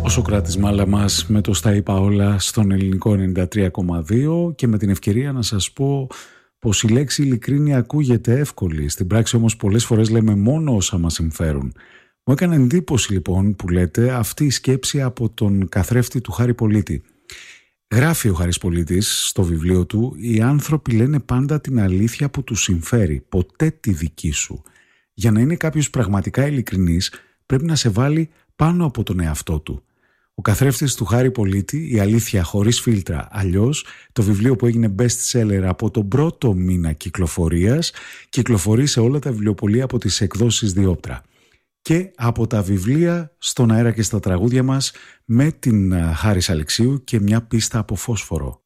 Ο Σωκράτης Μάλαμας με το «Στα είπα όλα» στον ελληνικό 93,2 και με την ευκαιρία να σας πω πως η λέξη ειλικρίνεια ακούγεται εύκολη. Στην πράξη όμως πολλές φορές λέμε μόνο όσα μας συμφέρουν. Μου έκανε εντύπωση λοιπόν που λέτε αυτή η σκέψη από τον καθρέφτη του Χάρη Πολίτη. Γράφει ο Χάρης Πολίτης στο βιβλίο του «Οι άνθρωποι λένε πάντα την αλήθεια που τους συμφέρει, ποτέ τη δική σου. Για να είναι κάποιος πραγματικά ειλικρινής πρέπει να σε βάλει πάνω από τον εαυτό του». Ο καθρέφτης του Χάρη Πολίτη, «Η αλήθεια χωρίς φίλτρα, αλλιώς», το βιβλίο που έγινε best seller από τον πρώτο μήνα κυκλοφορίας, κυκλοφορεί σε όλα τα βιβλιοπωλεία από τις εκδόσεις Διόπτρα. Και από τα βιβλία στον αέρα και στα τραγούδια μας με την Χάρις Αλεξίου και μια πίστα από φόσφορο.